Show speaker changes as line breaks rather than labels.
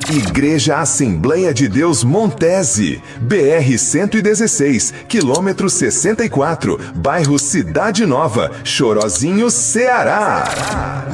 Igreja Assembleia de Deus Montese, BR-116, quilômetro 64, bairro Cidade Nova, Chorozinho, Ceará.